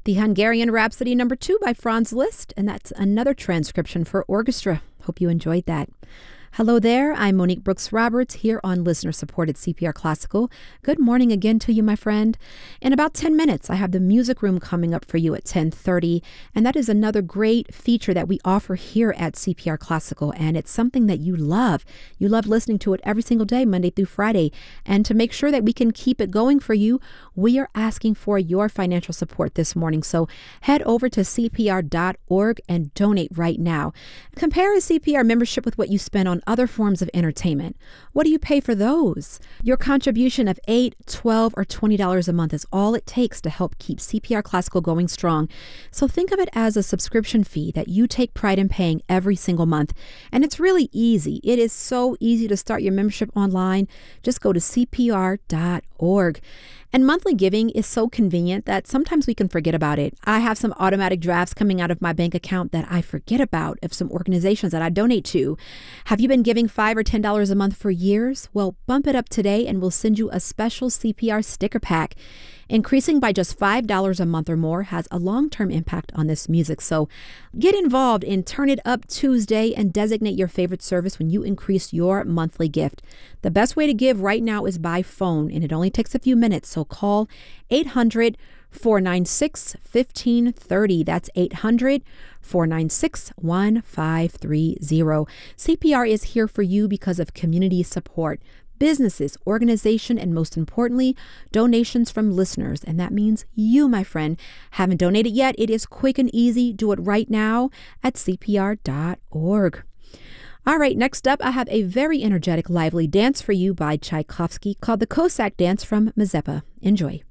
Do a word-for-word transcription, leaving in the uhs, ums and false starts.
The Hungarian Rhapsody number two by Franz Liszt, and that's another transcription for orchestra. Hope you enjoyed that. Hello there, I'm Monique Brooks Roberts here on listener-supported C P R Classical. Good morning again to you, my friend. In about ten minutes, I have the Music Room coming up for you at ten thirty, and that is another great feature that we offer here at C P R Classical, and it's something that you love. You love listening to it every single day, Monday through Friday, and to make sure that we can keep it going for you, we are asking for your financial support this morning, so head over to C P R dot org and donate right now. Compare a C P R membership with what you spend on other forms of entertainment. What do you pay for those? Your contribution of eight dollars, twelve dollars, or twenty dollars a month is all it takes to help keep C P R Classical going strong. So think of it as a subscription fee that you take pride in paying every single month. And it's really easy. It is so easy to start your membership online. Just go to C P R dot org. And monthly giving is so convenient that sometimes we can forget about it. I have some automatic drafts coming out of my bank account that I forget about of some organizations that I donate to. Have you been giving five dollars or ten dollars a month for years? Well, bump it up today and we'll send you a special C P R sticker pack. Increasing by just five dollars a month or more has a long-term impact on this music. So get involved in Turn It Up Tuesday and designate your favorite service when you increase your monthly gift. The best way to give right now is by phone, and it only takes a few minutes. So call eight hundred, four nine six, one five three zero. That's eight hundred, four nine six, one five three zero. C P R is here for you because of community support, businesses, organization, and most importantly, donations from listeners. And that means you, my friend. Haven't donated yet? It is quick and easy. Do it right now at C P R dot org. All right, next up, I have a very energetic, lively dance for you by Tchaikovsky called the Cossack Dance from Mazeppa. Enjoy.